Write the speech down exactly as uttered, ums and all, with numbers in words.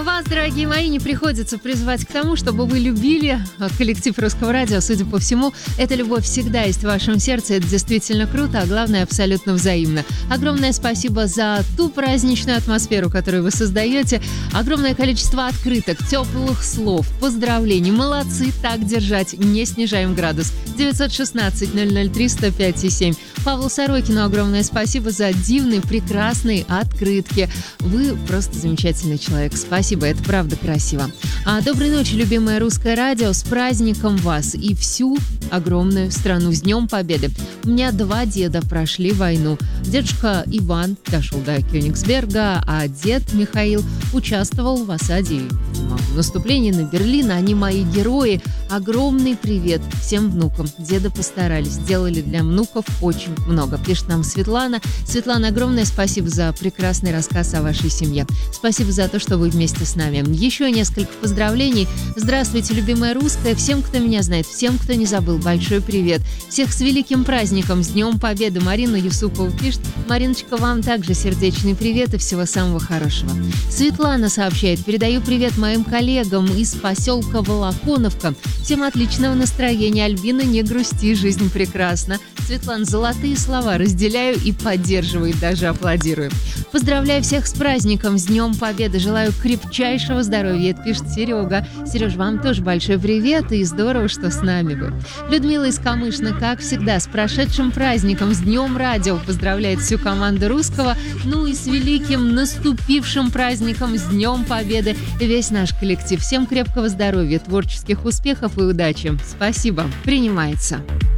Вас, дорогие мои, не приходится призывать к тому, чтобы вы любили коллектив Русского радио. Судя по всему, эта любовь всегда есть в вашем сердце. Это действительно круто, а главное, абсолютно взаимно. Огромное спасибо за ту праздничную атмосферу, которую вы создаете. Огромное количество открыток, теплых слов, поздравлений. Молодцы, так держать. Не снижаем градус. девятьсот шестнадцать ноль ноль три сто пять семь. Павлу Сорокину огромное спасибо за дивные, прекрасные открытки. Вы просто замечательный человек. Спасибо, это правда красиво. А, доброй ночи, любимое Русское радио. С праздником вас и всю огромную страну. С Днем Победы. У меня два деда прошли войну. Дедушка Иван дошел до Кёнигсберга, а дед Михаил участвовал в осаде и в наступлении на Берлин. Они мои герои. Огромный привет всем внукам. Деды постарались, сделали для внуков очень много. Пишет нам Светлана. Светлана, огромное спасибо за прекрасный рассказ о вашей семье. Спасибо за то, что вы вместе с нами. Еще несколько поздравлений. Здравствуйте, любимая Русская. Всем, кто меня знает, всем, кто не забыл, большой привет. Всех с великим праздником, с Днем Победы. Марина Юсупова пишет. Мариночка, вам также сердечный привет и всего самого хорошего. Светлана сообщает. Передаю привет моим коллегам из поселка Волоконовка. Всем отличного настроения. Альбина, не грусти, жизнь прекрасна. Светлана, золотые слова разделяю и поддерживаю, даже аплодирую. Поздравляю всех с праздником, с Днем Победы. Желаю крепчайшего здоровья. Это пишет Серега. Сереж, вам тоже большой привет и здорово, что с нами вы. Людмила из Камышина, как всегда, с прошедшим праздником, с Днем Радио. Поздравляет всю команду Русского. Ну и с великим наступившим праздником, с Днем Победы. Весь наш коллектив. Всем крепкого здоровья, творческих успехов и удачи. Спасибо. Принимается.